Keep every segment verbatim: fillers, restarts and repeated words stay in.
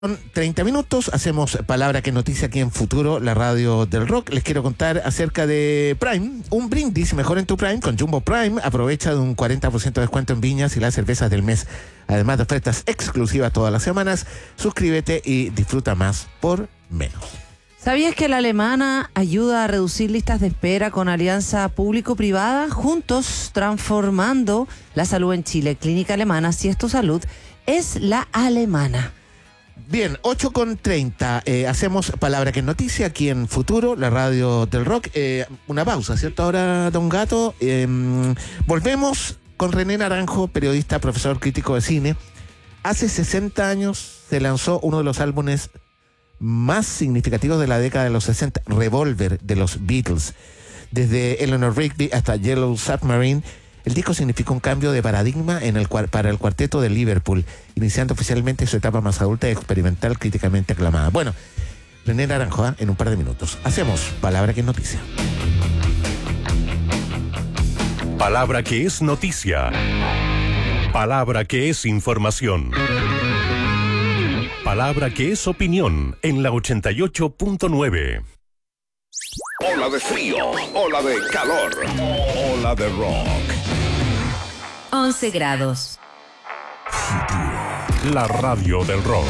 Son treinta minutos, hacemos Palabra que es Noticia aquí en Futuro, la radio del rock. Les quiero contar acerca de Prime, un brindis mejor en tu Prime con Jumbo Prime. Aprovecha de un cuarenta por ciento de descuento en viñas y las cervezas del mes, además de ofertas exclusivas todas las semanas. Suscríbete y disfruta más por menos. ¿Sabías que la alemana ayuda a reducir listas de espera con alianza público-privada? Juntos transformando la salud en Chile. Clínica Alemana, si es tu salud, es la alemana. Bien, ocho con treinta, eh, hacemos Palabra que es Noticia aquí en Futuro, la radio del rock. Eh, una pausa, ¿cierto? Ahora, Don Gato, eh, volvemos con René Naranjo, periodista, profesor crítico de cine. Hace sesenta años se lanzó uno de los álbumes más significativos de la década de los sesenta, Revolver, de los Beatles. Desde Eleanor Rigby hasta Yellow Submarine, el disco significó un cambio de paradigma en el, para el cuarteto de Liverpool, iniciando oficialmente su etapa más adulta y experimental, críticamente aclamada. Bueno, René Naranjo, ¿eh? En un par de minutos. Hacemos Palabra que es Noticia. Palabra que es noticia. Palabra que es información. Palabra que es opinión en la ochenta y ocho punto nueve. Ola de frío, ola de calor, ola de rock. once grados. La radio del rock.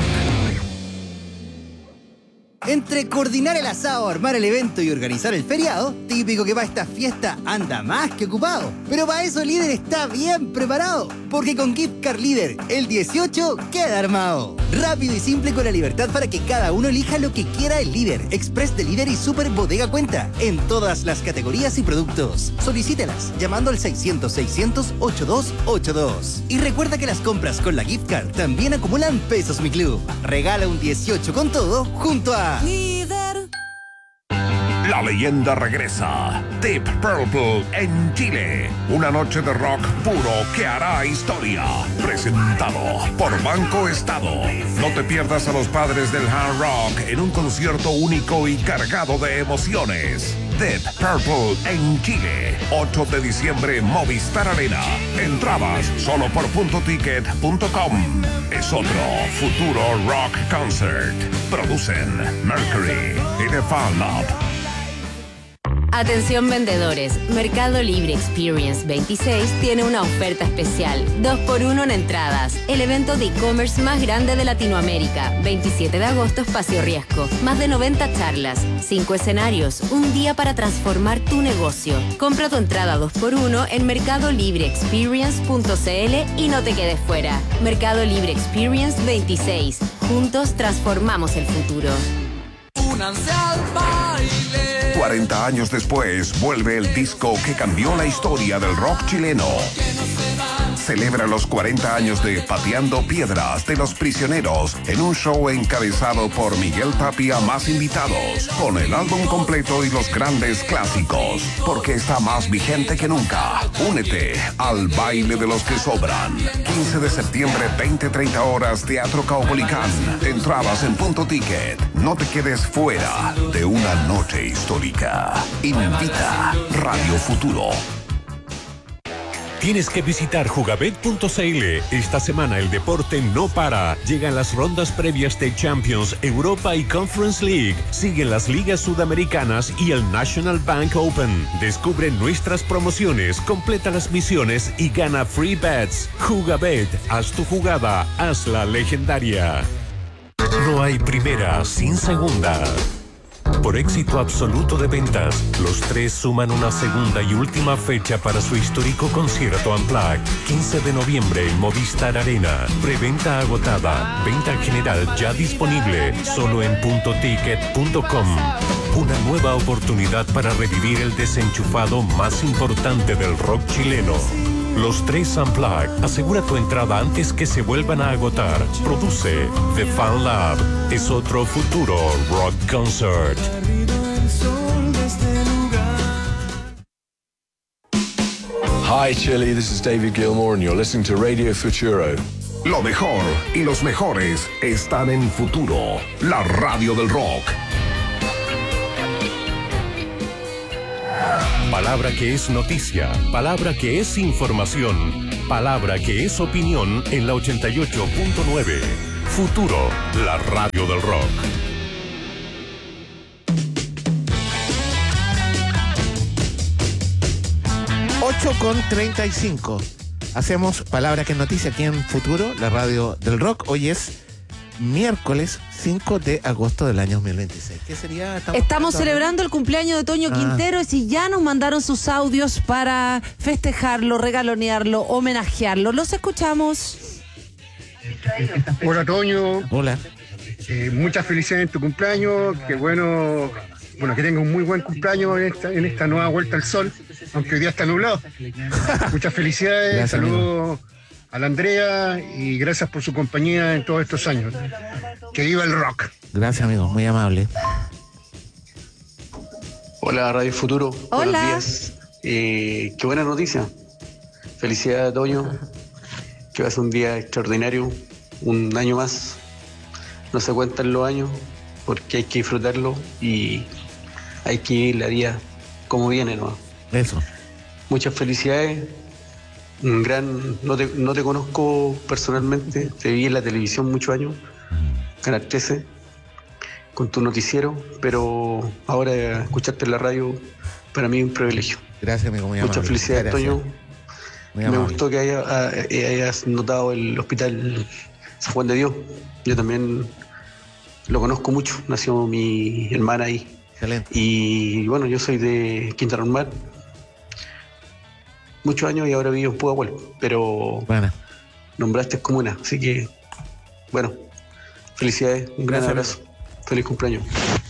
Entre coordinar el asado, armar el evento y organizar el feriado, típico que para esta fiesta anda más que ocupado. Pero para eso Líder está bien preparado, porque con Gift Card Líder, el dieciocho queda armado. Rápido y simple con la libertad para que cada uno elija lo que quiera el Líder, Express Delivery y Super Bodega Cuenta, en todas las categorías y productos. Solicítelas llamando al seiscientos, seiscientos, ochenta y dos ochenta y dos. Y recuerda que las compras con la Gift Card también acumulan pesos Mi Club. Regala un dieciocho con todo junto a Líder. La leyenda regresa. Deep Purple en Chile. Una noche de rock puro que hará historia. Presentado por Banco Estado. No te pierdas a los padres del hard rock en un concierto único y cargado de emociones. Deep Purple en Chile. ocho de diciembre, Movistar Arena. Entradas solo por punto ticket punto com. Es otro Futuro Rock Concert. Producen Mercury y The Fan Lab. Atención vendedores, Mercado Libre Experience veintiséis tiene una oferta especial, dos por uno en entradas. El evento de e-commerce más grande de Latinoamérica, veintisiete de agosto, Espacio Riesgo. Más de noventa charlas, cinco escenarios, un día para transformar tu negocio. Compra tu entrada dos por uno en mercado libre experience punto c l y no te quedes fuera. Mercado Libre Experience veintiséis, juntos transformamos el futuro. Únanse al baile. cuarenta años después, vuelve el disco que cambió la historia del rock chileno. Celebra los cuarenta años de Pateando Piedras de Los Prisioneros en un show encabezado por Miguel Tapia más invitados, con el álbum completo y los grandes clásicos, porque está más vigente que nunca. Únete al baile de los que sobran. quince de septiembre, veinte treinta horas, Teatro Caupolicán. Entradas en punto ticket. No te quedes fuera de una noche histórica. Invita Radio Futuro. Tienes que visitar jugabet punto c l. Esta semana el deporte no para. Llegan las rondas previas de Champions, Europa y Conference League. Siguen las ligas sudamericanas y el National Bank Open. Descubre nuestras promociones, completa las misiones y gana free bets. Jugabet, haz tu jugada, hazla legendaria. No hay primera sin segunda. Por éxito absoluto de ventas, los tres suman una segunda y última fecha para su histórico concierto Unplugged. quince de noviembre en Movistar Arena. Preventa agotada. Venta general ya disponible. Solo en punto ticket punto com. Una nueva oportunidad para revivir el desenchufado más importante del rock chileno. Los tres Unplugged. Asegura tu entrada antes que se vuelvan a agotar. Produce The Fan Lab. Es otro Futuro Rock Concert. Hi Chile, this is David Gilmour and you're listening to Radio Futuro. Lo mejor y los mejores están en Futuro, la radio del rock. Palabra que es noticia, palabra que es información, palabra que es opinión en la ochenta y ocho punto nueve. Futuro, la radio del rock. ocho con treinta y cinco. Hacemos Palabra que es Noticia aquí en Futuro, la radio del rock. Hoy es miércoles cinco de agosto del año dos mil veintiséis. ¿Qué sería? Estamos, Estamos celebrando el cumpleaños de Toño ah. Quinteros y ya nos mandaron sus audios para festejarlo, regalonearlo, homenajearlo. Los escuchamos. Hola, Toño. Hola. Eh, muchas felicidades en tu cumpleaños. Qué bueno, bueno que tengas un muy buen cumpleaños en esta, en esta nueva vuelta al sol, aunque hoy día está nublado. Muchas felicidades. Gracias, saludos amigo. A la Andrea y gracias por su compañía en todos estos años. Que viva el rock. Gracias, amigo. Muy amable. Hola, Radio Futuro. Hola. Buenos días. Eh, qué buena noticia. Felicidades, Toño. Que va a ser un día extraordinario. Un año más. No se cuentan los años porque hay que disfrutarlo y hay que vivir la vida como viene, ¿no? Eso. Muchas felicidades. Un gran, no te, no te conozco personalmente, te vi en la televisión muchos años, Canal trece, con tu noticiero, pero ahora escucharte en la radio para mí es un privilegio. Gracias, amigo, muy amable. Muchas felicidades, Gracias. Toño. Me gustó que haya, hayas notado el hospital San Juan de Dios. Yo también lo conozco mucho, nació mi hermana ahí. Excelente. Y bueno, yo soy de Quinta Normal. Muchos años y ahora vivo en Pudahuel, pero bueno. Nombraste comuna, así que bueno, felicidades, un gran Gracias. abrazo, feliz cumpleaños.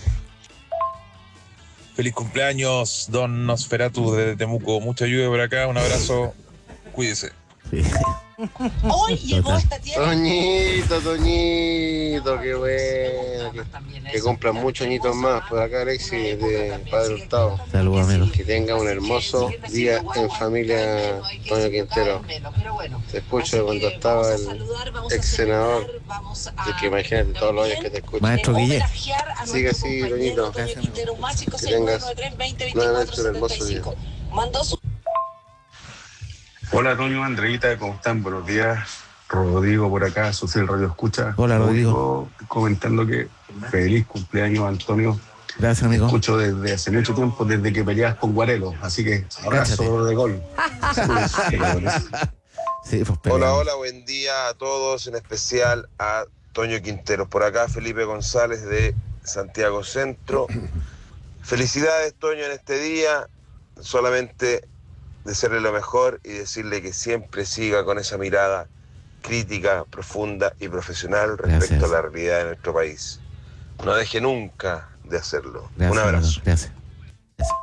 Feliz cumpleaños, don Nosferatu de Temuco, mucha lluvia por acá, un abrazo, cuídese. Sí. Hoy llegó esta tierra. Toñito, Toñito, qué bueno. Que, que cumplan muchos añitos más. Por acá, Alexis, de Padre Hurtado. Saludos, amigo. Que tenga un hermoso día en familia, Toño Quintero. Te escucho cuando estaba el ex senador. Así que imagínate todos los años que te escucho. Maestro Guille. Sigue así, Toñito. Que tengas nuevamente un hermoso día. Hola, Toño, Andreita, ¿cómo están? Buenos días. Rodrigo por acá, Social Radio Escucha. Hola, Rodrigo. Comentando que feliz cumpleaños, Antonio. Gracias, amigo. Te escucho desde hace mucho tiempo, desde que peleabas con Guarelo. Así que abrazo Cáchate. de gol. Sí, pues, hola, hola, buen día a todos, en especial a Toño Quinteros. Por acá, Felipe González de Santiago Centro. Felicidades, Toño, en este día. Solamente desearle lo mejor y decirle que siempre siga con esa mirada crítica, profunda y profesional respecto Gracias. a la realidad de nuestro país. No deje nunca de hacerlo. Gracias, un abrazo. Gracias. Gracias.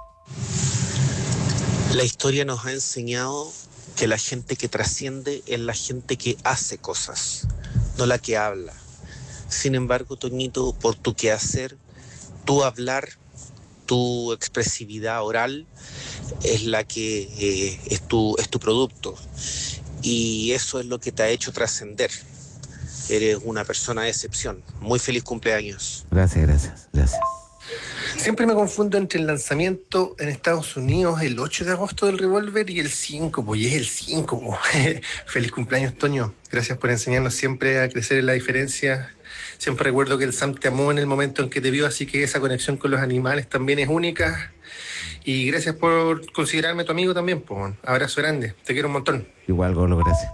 La historia nos ha enseñado que la gente que trasciende es la gente que hace cosas, no la que habla. Sin embargo, Toñito, por tu quehacer, tu hablar, tu expresividad oral es la que eh, es tu es tu producto y eso es lo que te ha hecho trascender. Eres una persona de excepción. Muy feliz cumpleaños. Gracias, gracias, gracias. Siempre me confundo entre el lanzamiento en Estados Unidos el ocho de agosto del Revolver y el cinco, pues es el cinco. Pues. Feliz cumpleaños, Toño. Gracias por enseñarnos siempre a crecer en la diferencia. Siempre recuerdo que el Sam te amó en el momento en que te vio, así que esa conexión con los animales también es única. Y gracias por considerarme tu amigo también, pues. Abrazo grande, te quiero un montón. Igual, Golo, gracias.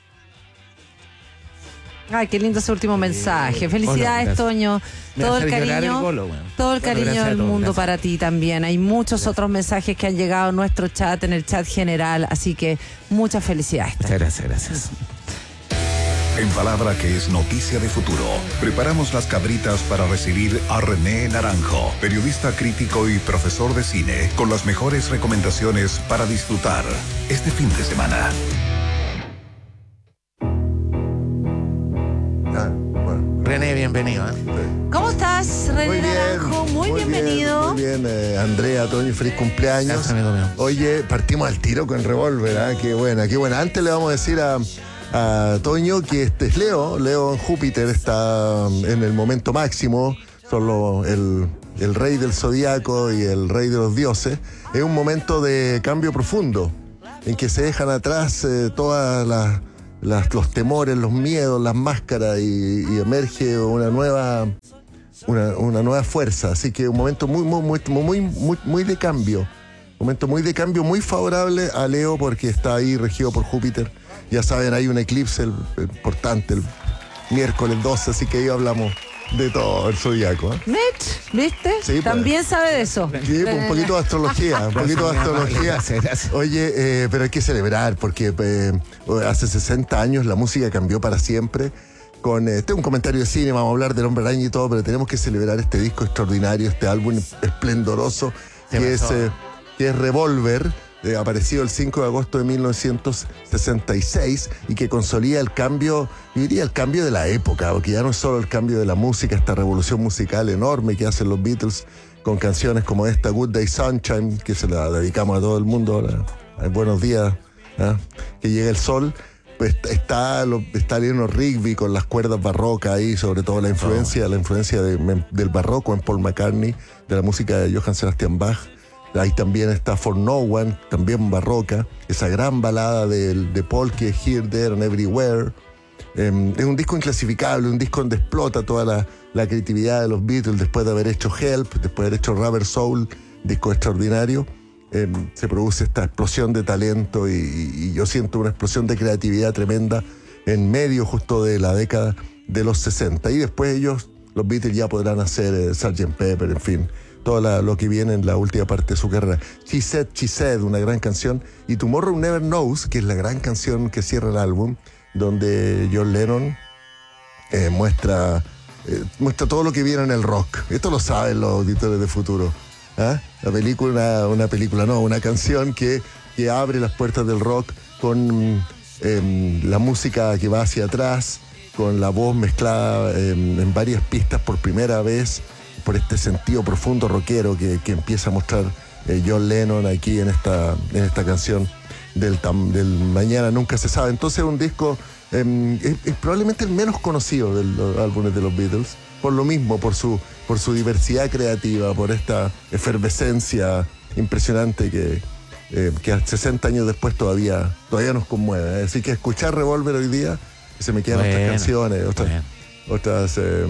Ay, qué lindo ese último mensaje. Felicidades, Hola, Toño. Todo el cariño, el golo, bueno. todo el cariño bueno, del mundo gracias. Para ti también. Hay muchos gracias. Otros mensajes que han llegado a nuestro chat, en el chat general, así que muchas felicidades. Muchas gracias, gracias. En Palabra que es Noticia de Futuro, preparamos las cabritas para recibir a René Naranjo, periodista crítico y profesor de cine, con las mejores recomendaciones para disfrutar este fin de semana. Ah, bueno. René, bienvenido. ¿eh? ¿Cómo estás, René muy bien, Naranjo? Muy, muy bienvenido. Bien, muy bien, eh, Andrea, Toño, feliz cumpleaños. Gracias, amigo mío. Oye, partimos al tiro con Revolver, ¿eh? Qué buena, qué buena. Antes le vamos a decir a... a Toño, que este es Leo, Leo en Júpiter está en el momento máximo, son lo, el, el rey del zodiaco y el rey de los dioses. Es un momento de cambio profundo, en que se dejan atrás eh, todas las las, los temores, los miedos, las máscaras y, y emerge una nueva, una, una nueva fuerza. Así que un momento muy, muy, muy, muy, muy, muy de cambio. Un momento muy de cambio, muy favorable a Leo porque está ahí regido por Júpiter. Ya saben, hay un eclipse el, el importante el miércoles doce, así que ahí hablamos de todo el zodiaco. ¿eh? Mitch, ¿viste? Sí, También pues. sabe de eso. Sí, pues, un poquito de astrología, un poquito de astrología. Gracias, gracias. Oye, eh, pero hay que celebrar porque eh, hace sesenta años la música cambió para siempre. Con eh, tengo un comentario de cine, vamos a hablar del Hombre Araña y todo, pero tenemos que celebrar este disco extraordinario, este álbum esplendoroso que es, eh, que es Revolver. Eh, aparecido el cinco de agosto de mil novecientos sesenta y seis y que consolida el cambio, yo diría el cambio de la época, porque ya no es solo el cambio de la música, esta revolución musical enorme que hacen los Beatles con canciones como esta Good Day Sunshine, que se la dedicamos a todo el mundo ahora, buenos días, ¿eh? Que llegue el sol. Pues está, lo, está Eleanor Rigby con las cuerdas barrocas ahí, sobre todo la influencia, oh. la influencia de, del barroco en Paul McCartney, de la música de Johann Sebastian Bach. Ahí también está For No One, también barroca, esa gran balada de, de Paul que es Here, There and Everywhere. Eh, es un disco inclasificable, un disco donde explota toda la, la creatividad de los Beatles después de haber hecho Help, después de haber hecho Rubber Soul, disco extraordinario. Eh, se produce esta explosión de talento y, y yo siento una explosión de creatividad tremenda en medio justo de la década de los sesenta. Y después ellos, los Beatles, ya podrán hacer eh, sergeant Pepper, en fin, todo la, lo que viene en la última parte de su carrera. She Said, She Said, una gran canción. Y Tomorrow Never Knows, que es la gran canción que cierra el álbum, donde John Lennon eh, muestra, eh, muestra todo lo que viene en el rock. Esto lo saben los auditores de Futuro. ¿Ah? La película, una, una película, no, una canción que, que abre las puertas del rock con eh, la música que va hacia atrás, con la voz mezclada eh, en varias pistas por primera vez, por este sentido profundo rockero que, que empieza a mostrar eh, John Lennon aquí en esta, en esta canción del, tam, del Mañana Nunca Se Sabe. Entonces un disco eh, es, es probablemente el menos conocido de los álbumes de los Beatles, por lo mismo, por su, por su diversidad creativa, por esta efervescencia impresionante que, eh, que sesenta años después todavía, todavía nos conmueve. Así que escuchar Revolver hoy día, se me quedan bueno, otras canciones, otras, bueno. otras eh,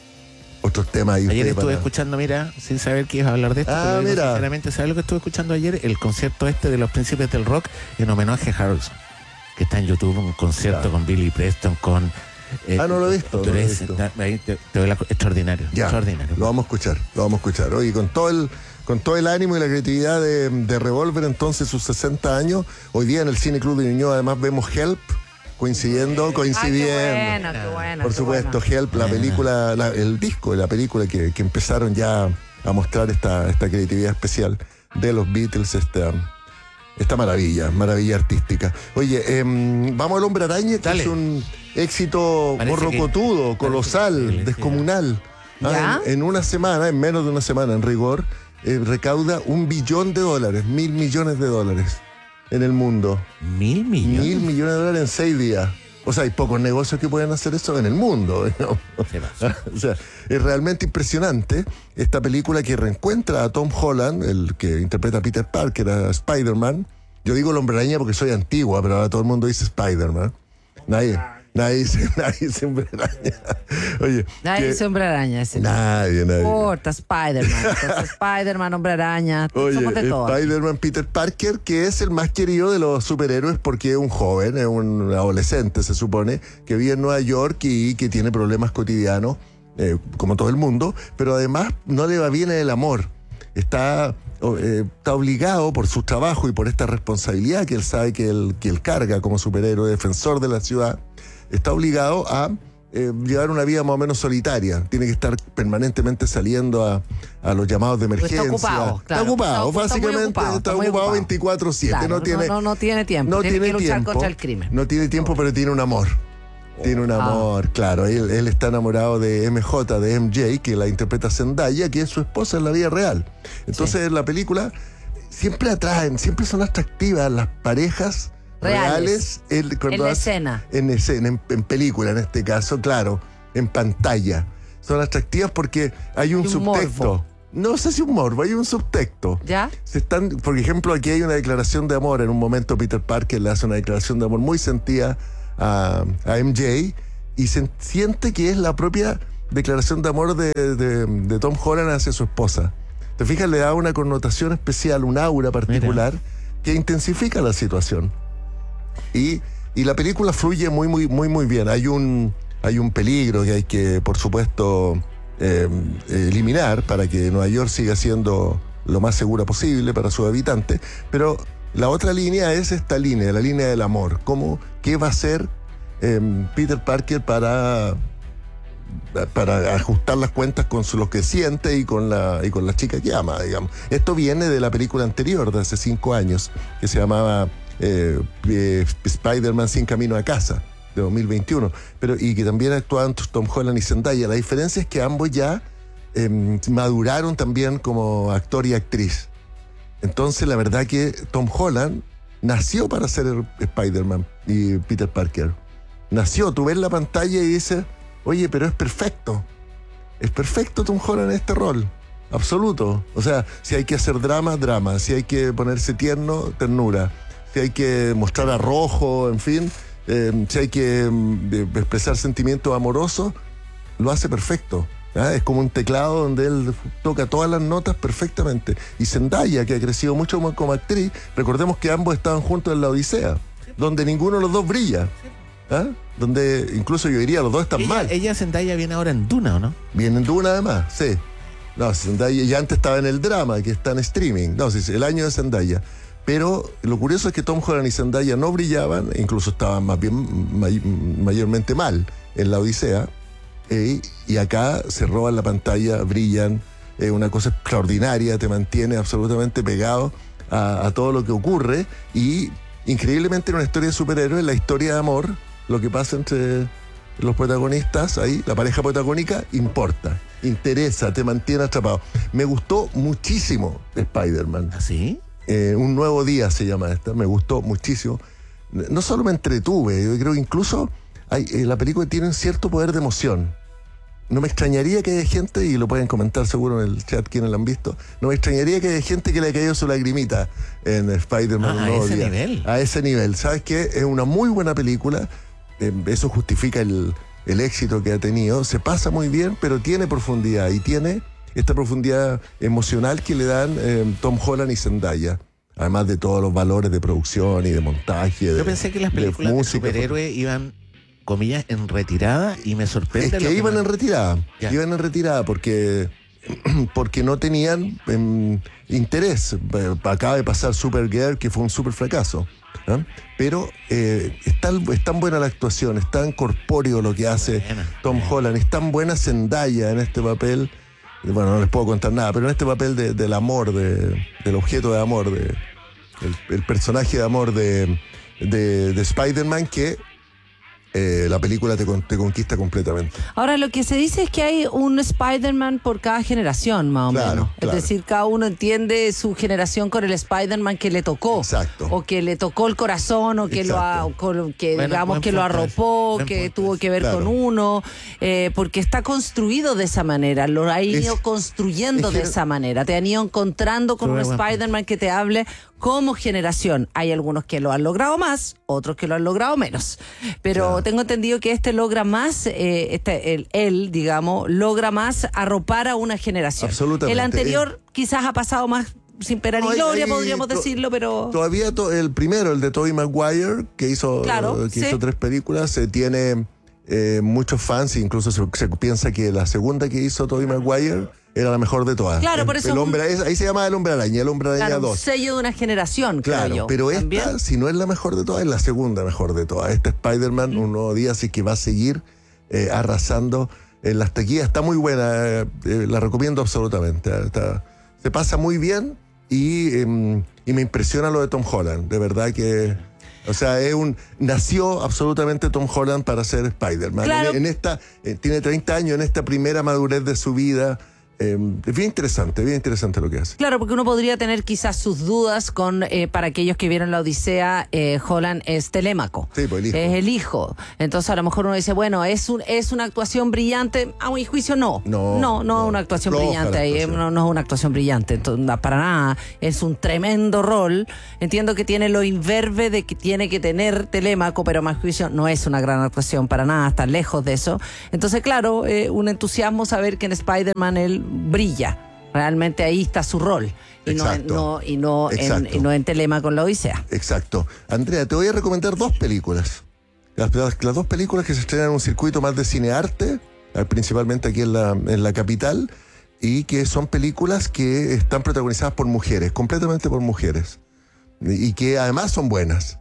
otros temas. Y ayer estuve para... escuchando, mira, sin saber que ibas a hablar de esto, ah, pero mira. sinceramente, ¿sabes lo que estuve escuchando ayer? El concierto este de los príncipes del rock en homenaje a Harrison, que está en YouTube, un concierto claro. con Billy Preston, con... Eh, ah, no lo he visto. No lo he visto. Ahí te, te doy la, extraordinario, ya, extraordinario. Lo vamos a escuchar, lo vamos a escuchar. Oye, con todo el, con todo el ánimo y la creatividad de, de Revolver, entonces, sus sesenta años, hoy día en el Cine Club de Ñuñoa además vemos Help, coincidiendo, coincidiendo. Ay, qué bueno, qué bueno, Por qué supuesto, bueno. Help, la película, la, el disco de la película que, que empezaron ya a mostrar esta, esta creatividad especial de los Beatles, esta, esta maravilla, maravilla artística. Oye, eh, vamos al Hombre Araña, que Dale. es un éxito morrocotudo, colosal, que, descomunal. Ah, en, en una semana, en menos de una semana en rigor, eh, recauda un billón de dólares, mil millones de dólares en el mundo. ¿Mil millones? Mil millones de dólares en seis días. O sea, hay pocos negocios que puedan hacer eso en el mundo, ¿no? O sea, es realmente impresionante esta película que reencuentra a Tom Holland, el que interpreta a Peter Parker, a Spider-Man. Yo digo el Hombre Araña porque soy antigua, pero ahora todo el mundo dice Spider-Man. Nadie, nadie dice, nadie dice Hombre Araña. Oye, nadie que, dice Hombre Araña. Ese nadie, nadie. Corta, Spider-Man. Spider-Man, Hombre Araña. Oye, somos de todo. Spider-Man, Peter Parker, que es el más querido de los superhéroes porque es un joven, es un adolescente, se supone, que vive en Nueva York y que tiene problemas cotidianos, eh, como todo el mundo, pero además no le va bien en el amor. Está, eh, está obligado por su trabajo y por esta responsabilidad que él sabe que él, que él carga como superhéroe, defensor de la ciudad, está obligado a eh, llevar una vida más o menos solitaria. Tiene que estar permanentemente saliendo a, a los llamados de emergencia. Está ocupado, claro. Está ocupado, está, básicamente está, ocupado, está está ocupado veinticuatro siete. Claro, no, tiene, no, no, no tiene tiempo. No tiene, tiene que luchar tiempo, contra el crimen. No tiene tiempo, pero tiene un amor. Tiene un amor, ah. claro. Él, él está enamorado de M J, de M J, que la interpreta Zendaya, que es su esposa en la vida real. Entonces, sí. en la película siempre atraen, siempre son atractivas las parejas reales. reales el, cuando en la hace, escena. En escena, en, en película en este caso, claro, en pantalla. Son atractivas porque hay un, un subtexto. Morbo. No sé si un morbo, hay un subtexto. ¿Ya? Se están, por ejemplo, aquí hay una declaración de amor. En un momento Peter Parker le hace una declaración de amor muy sentida a, a M J y se siente que es la propia declaración de amor de, de, de Tom Holland hacia su esposa. Te fijas, le da una connotación especial, un aura particular. Mira. Que intensifica la situación. Y, y la película fluye muy, muy, muy, muy bien. Hay un, hay un peligro que hay que, por supuesto, eh, eliminar para que Nueva York siga siendo lo más segura posible para sus habitantes. Pero la otra línea es esta línea, la línea del amor. ¿Cómo, qué va a hacer eh, Peter Parker para... para ajustar las cuentas con lo que siente y con la y con la chica que ama, digamos. Esto viene de la película anterior, de hace cinco años, que se llamaba eh, eh, Spider-Man Sin Camino a Casa, de dos mil veintiuno, pero, y que también actuaban Tom Holland y Zendaya. La diferencia es que ambos ya eh, maduraron también como actor y actriz. Entonces, la verdad que Tom Holland nació para ser Spider-Man y Peter Parker. Nació, tú ves la pantalla y dices... Oye, pero es perfecto. Es perfecto Tom Holland en este rol. Absoluto. O sea, si hay que hacer drama, drama. Si hay que ponerse tierno, ternura. Si hay que mostrar arrojo, en fin. Eh, si hay que eh, expresar sentimientos amorosos, lo hace perfecto. ¿Ah? Es como un teclado donde él toca todas las notas perfectamente. Y Zendaya, que ha crecido mucho como actriz, recordemos que ambos estaban juntos en La Odisea, donde ninguno de los dos brilla. ¿Ah? Donde incluso yo diría los dos están ella, mal. Ella Zendaya viene ahora en Duna, ¿o no? Viene en Duna además, sí. No, Zendaya ya antes estaba en el drama, que está en streaming. No, sí, el año de Zendaya. Pero lo curioso es que Tom Holland y Zendaya no brillaban, incluso estaban más bien may, mayormente mal en La Odisea. Eh, y acá se roban la pantalla, brillan. Es eh, una cosa extraordinaria, te mantiene absolutamente pegado a, a todo lo que ocurre. Y increíblemente en una historia de superhéroes, la historia de amor, lo que pasa entre los protagonistas, ahí, la pareja protagónica, importa, interesa, te mantiene atrapado. Me gustó muchísimo Spider-Man. ¿Ah, sí? Eh, Un Nuevo Día se llama esta, me gustó muchísimo. No solo me entretuve, yo creo que incluso hay, eh, la película tiene un cierto poder de emoción. No me extrañaría que haya gente, y lo pueden comentar seguro en el chat quienes la han visto, no me extrañaría que haya gente que le haya caído su lagrimita en Spider-Man. Ah, a ese día. nivel. A ese nivel. ¿Sabes qué? Es una muy buena película. Eh, eso justifica el, el éxito que ha tenido. Se pasa muy bien, pero tiene profundidad. Y tiene esta profundidad emocional que le dan eh, Tom Holland y Zendaya. Además de todos los valores de producción y de montaje. Yo de, pensé que las películas de, música, de superhéroes iban... comillas, en retirada, y me sorprende. Es que lo iban que en retirada, ya. iban en retirada porque, porque no tenían eh, interés. Acaba de pasar Supergirl, que fue un super fracaso. ¿eh? Pero eh, es, tan, es tan buena la actuación, es tan corpóreo lo que hace buena, Tom buena. Holland, es tan buena Zendaya en este papel. Bueno, no les puedo contar nada, pero en este papel de, del amor, de, del objeto de amor, de, el, el personaje de amor de, de, de Spider-Man, que Eh, la película te, te conquista completamente. Ahora, lo que se dice es que hay un Spider-Man por cada generación, más o claro, menos. Claro. Es decir, cada uno entiende su generación con el Spider-Man que le tocó. Exacto. O que le tocó el corazón, o que Exacto. lo ha, con, que bueno, digamos que lo arropó, que tuvo que ver claro. con uno, eh, porque está construido de esa manera, lo ha ido es, construyendo es que, de esa manera. Te han ido encontrando con un Spider-Man que te hable como generación. Hay algunos que lo han logrado más, otros que lo han logrado menos. Pero claro. tengo entendido que este logra más, eh, este, el, él, digamos, logra más arropar a una generación. Absolutamente. El anterior eh, quizás ha pasado más sin pena ni no, gloria, hay, podríamos to, decirlo, pero... Todavía to, el primero, el de Tobey Maguire, que hizo, claro, que sí. hizo tres películas, se tiene eh, muchos fans, incluso se, se piensa que la segunda que hizo Tobey Maguire era la mejor de todas. Claro, el, por eso. El hombre, ahí se llama El Hombre Araña, El Hombre Araña claro, dos. Un sello de una generación, claro, creo yo. Pero esta, ¿también? si no es la mejor de todas, es la segunda mejor de todas. Este Spider-Man, mm. Un Nuevo Día, así que va a seguir eh, arrasando en las taquillas. Está muy buena, eh, eh, la recomiendo absolutamente. Está, se pasa muy bien y, eh, y me impresiona lo de Tom Holland. De verdad que... O sea, es un nació absolutamente Tom Holland para ser Spider-Man. Claro. En, en esta, eh, tiene treinta años, en esta primera madurez de su vida... Eh, es bien interesante, bien interesante lo que hace. Claro, porque uno podría tener quizás sus dudas con, eh, para aquellos que vieron la Odisea, eh, Holland es Telémaco. Sí, pues el hijo. Es el hijo. Entonces a lo mejor uno dice, bueno, ¿es un es una actuación brillante? A mi juicio no. No, no, no, es una actuación floja brillante. la eh, actuación. No, no es una actuación brillante, entonces, no, para nada. Es un tremendo rol. Entiendo que tiene lo inverbe de que tiene que tener Telémaco, pero a mi juicio no es una gran actuación para nada, está lejos de eso. Entonces, claro, eh, un entusiasmo saber que en Spider-Man él brilla. Realmente ahí está su rol. Y no, en, no, y no, en, y no en Telémaco con la Odisea. Exacto. Andrea, te voy a recomendar dos películas. Las, las, las dos películas que se estrenan en un circuito más de cinearte, principalmente aquí en la, en la capital, y que son películas que están protagonizadas por mujeres, completamente por mujeres, y que además son buenas.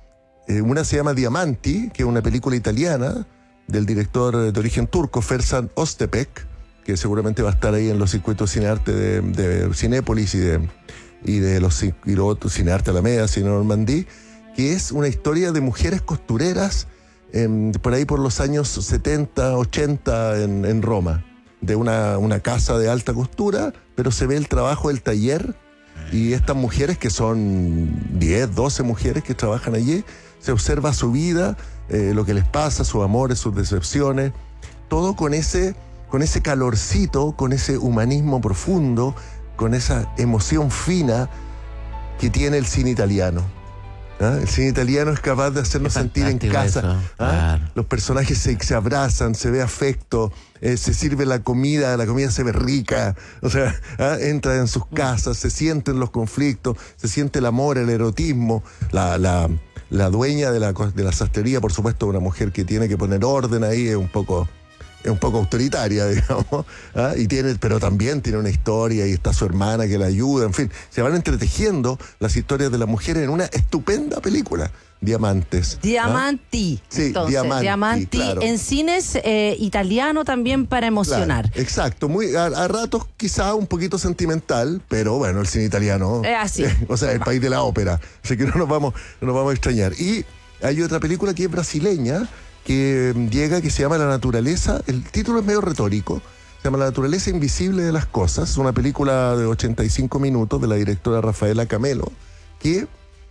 Eh, una se llama Diamanti, que es una película italiana del director de origen turco, Ferzan Öztürk, que seguramente va a estar ahí en los circuitos cinearte de, de Cinépolis y de, y de los, y los otros, Cinearte Alameda, Cine Normandí, que es una historia de mujeres costureras eh, por ahí por los años setenta, ochenta en, en Roma, de una, una casa de alta costura, pero se ve el trabajo del taller y estas mujeres, que son diez, doce mujeres que trabajan allí, se observa su vida, eh, lo que les pasa, sus amores, sus decepciones, todo con ese, con ese calorcito, con ese humanismo profundo, con esa emoción fina que tiene el cine italiano. ¿Ah? El cine italiano es capaz de hacernos sentir en casa. Eso, ¿Ah? claro. Los personajes se, se abrazan, se ve afecto, eh, se sirve la comida, la comida se ve rica, o sea, ¿ah? Entran en sus casas, se sienten los conflictos, se siente el amor, el erotismo. La, la, la dueña de la, de la sastrería, por supuesto, una mujer que tiene que poner orden ahí, es un poco... es un poco autoritaria, digamos, ¿ah? Y tiene, pero también tiene una historia, y está su hermana que la ayuda, en fin, se van entretejiendo las historias de las mujeres en una estupenda película, Diamantes. Diamanti. ¿Ah? Sí, entonces, Diamanti, Diamanti claro. en cines eh, italiano también para emocionar. Claro, exacto, muy a, a ratos quizá un poquito sentimental, pero bueno, el cine italiano, Es así. eh, o sea, el país de la ópera, así que no nos vamos, no nos vamos a extrañar. Y hay otra película que es brasileña, que llega, que se llama La Naturaleza. El título es medio retórico, se llama La Naturaleza Invisible de las Cosas. Es una película de ochenta y cinco minutos de la directora Rafaela Camelo, que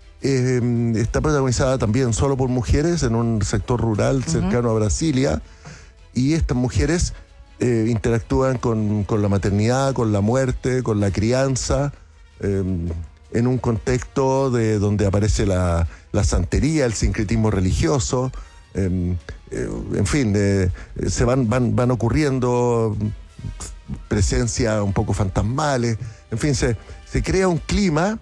eh, está protagonizada también solo por mujeres en un sector rural cercano uh-huh. a Brasilia, y estas mujeres eh, interactúan con, con la maternidad, con la muerte, con la crianza, eh, en un contexto de donde aparece la, la santería, el sincretismo religioso. Eh, eh, en fin, eh, se van, van, van ocurriendo presencias un poco fantasmales, en fin, se, se crea un clima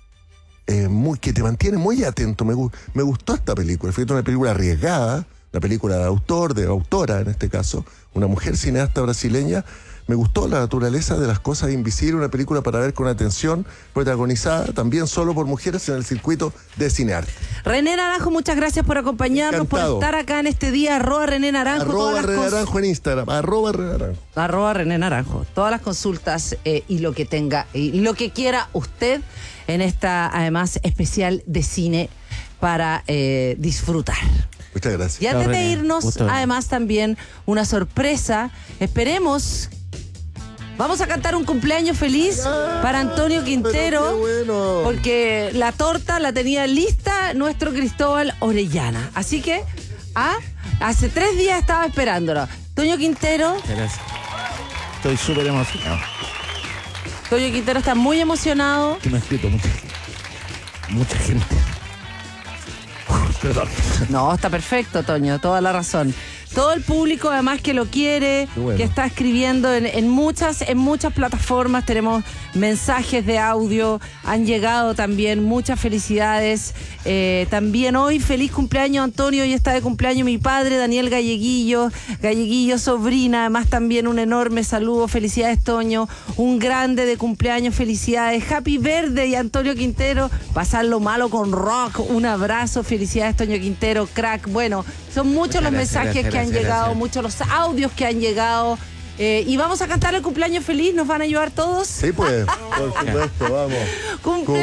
eh, muy, que te mantiene muy atento. Me, me gustó esta película, fue una película arriesgada, una película de autor, de autora en este caso, una mujer cineasta brasileña. Me gustó La Naturaleza de las Cosas Invisibles, una película para ver con atención, protagonizada también solo por mujeres en el circuito de cinearte. René Naranjo, muchas gracias por acompañarnos, Encantado. por estar acá en este día. Arroba René Naranjo. Arroba todas las René cons- Naranjo en Instagram, arroba René Naranjo. Arroba René Naranjo. Todas las consultas eh, y lo que tenga, y lo que quiera usted en esta, además, especial de cine para eh, disfrutar. Muchas gracias. Y antes Chao, de René. irnos, Gusto. además, también una sorpresa. Esperemos. Vamos a cantar un cumpleaños feliz para Antonio Quintero, Pero qué bueno. porque la torta la tenía lista nuestro Cristóbal Orellana. Así que, ah, hace tres días estaba esperándolo. Antonio Quintero, Gracias. Estoy súper emocionado. Antonio Quintero está muy emocionado. Que me ha escrito mucha, mucha gente. Uf, perdón. No, está perfecto, Toño, toda la razón. Todo el público, además, que lo quiere, Qué bueno. que está escribiendo en, en muchas en muchas plataformas. Tenemos mensajes de audio, han llegado también, muchas felicidades. Eh, también hoy, feliz cumpleaños, Antonio. Hoy está de cumpleaños mi padre, Daniel Galleguillo. Galleguillo, sobrina, además también un enorme saludo. Felicidades, Toño. Un grande de cumpleaños, felicidades. Happy Verde y Antonio Quintero. Pasarlo malo con rock. Un abrazo, felicidades, Toño Quintero, crack. Bueno, son muchos Muchas los gracias, mensajes gracias, que han gracias, llegado, gracias. muchos los audios que han llegado. Eh, y vamos a cantar el cumpleaños feliz. ¿Nos van a ayudar todos? Sí, pues, por supuesto, vamos. Cumple-